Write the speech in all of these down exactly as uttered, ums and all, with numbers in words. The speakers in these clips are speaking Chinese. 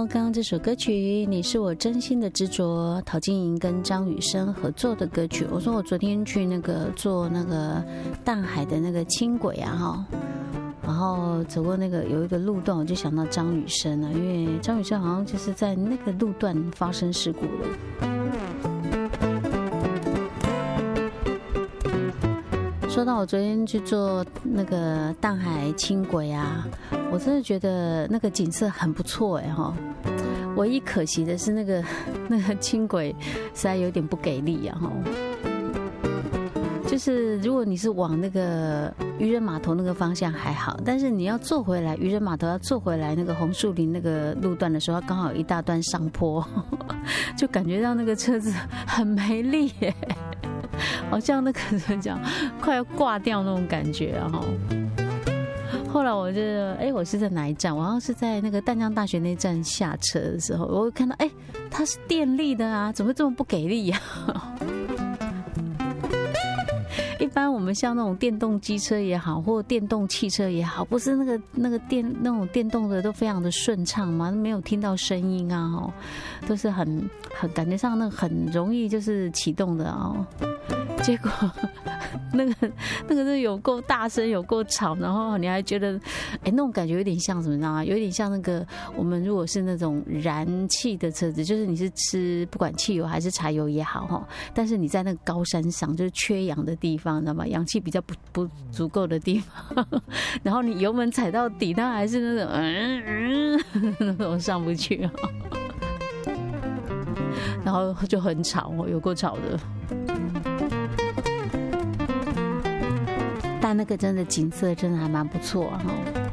刚刚这首歌曲《你是我真心的执着》，陶晶莹跟张雨生合作的歌曲。我说我昨天去那个坐那个淡海的那个轻轨啊，哈，然后走过那个有一个路段，我就想到张雨生了，因为张雨生好像就是在那个路段发生事故了。说到我昨天去坐那个淡海轻轨啊，我真的觉得那个景色很不错哎哈。唯一可惜的是那个那个轻轨实在有点不给力啊哈。就是如果你是往那个渔人码头那个方向还好，但是你要坐回来渔人码头要坐回来那个红树林那个路段的时候，刚好有一大段上坡，就感觉到那个车子很没力耶。好像那个怎么讲，快要挂掉那种感觉啊！后来我就哎，我是在哪一站？我好像是在那个淡江大学那站下车的时候，我看到哎，它是电力的啊，怎么会这么不给力呀、啊？一般我们像那种电动机车也好，或电动汽车也好，不是那个那个电那种电动的都非常的顺畅吗？没有听到声音啊，哦，都是很很感觉上那个很容易就是启动的哦。结果那个那个是有够大声，有够吵，然后你还觉得，哎，那种感觉有点像什么，你知道吗？有点像那个我们如果是那种燃气的车子，就是你是吃不管汽油还是柴油也好哈，但是你在那个高山上，就是缺氧的地方，知道吗？氧气比较不不足够的地方，然后你油门踩到底，它还是那种嗯嗯那种上不去啊，然后就很吵，有够吵的。但那个真的景色真的还蛮不错哈。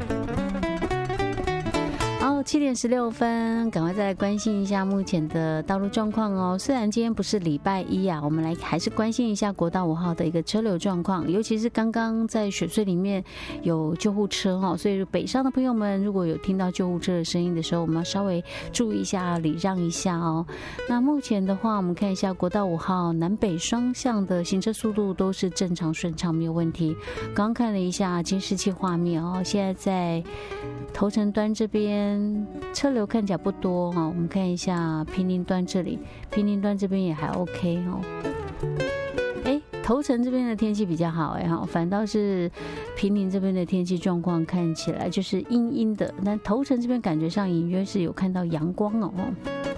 好，七点十六分，赶快再来关心一下目前的道路状况哦。虽然今天不是礼拜一啊，我们来还是关心一下国道五号的一个车流状况，尤其是刚刚在雪隧里面有救护车哦，所以北上的朋友们如果有听到救护车的声音的时候，我们要稍微注意一下，礼让一下哦。那目前的话，我们看一下国道五号南北双向的行车速度都是正常顺畅，没有问题。刚刚看了一下监视器画面哦，现在在头城端这边车流看起来不多哈，我们看一下平林端这里，平林端这边也还 OK 哦。哎，头城这边的天气比较好哎哈，反倒是平林这边的天气状况看起来就是阴阴的，但头城这边感觉上隐约是有看到阳光哦。